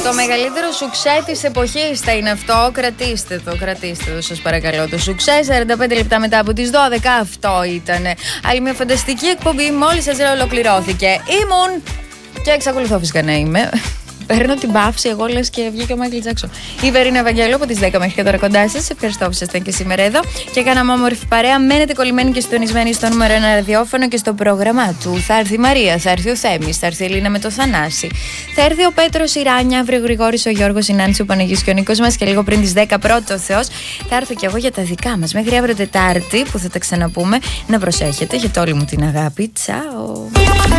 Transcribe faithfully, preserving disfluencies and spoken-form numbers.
Το μεγαλύτερο σουξέ της εποχής θα είναι αυτό. Κρατήστε το, κρατήστε το, σας παρακαλώ. Το σουξέ, σαράντα πέντε λεπτά μετά από τις δώδεκα. Αυτό ήταν. Άλλη μια φανταστική εκπομπή. Μόλις σας ολοκληρώθηκε. Ήμουν και εξακολουθώ φυσικά να είμαι. Παίρνω την παύση, εγώ λες και βγήκε ο Μάικλ Τζάκσον. Η Βερίνα Ευαγγέλου από τις δέκα μέχρι και τώρα κοντά σας. Ευχαριστώ που ήσασταν και σήμερα εδώ. Και κάναμε όμορφη παρέα. Μένετε κολλημένοι και συντονισμένοι στο νούμερο ένα ραδιόφωνο και στο πρόγραμμά του. Θα έρθει η Μαρία, θα έρθει ο Θέμης, θα έρθει η Ελίνα με το Θανάση. Θα έρθει ο Πέτρος, η Ράνια, αύριο ο Γρηγόρης, ο Γιώργος, η Νάνση, ο Παναγής και ο Νίκος μας. Και λίγο πριν τις δέκα πρώτο ο Θεός. Θα έρθω κι εγώ για τα δικά μας. Μέχρι αύριο Τετάρτη που θα τα ξαναπούμε. Να προσέχετε, για όλη μου την αγάπη. Τσάω.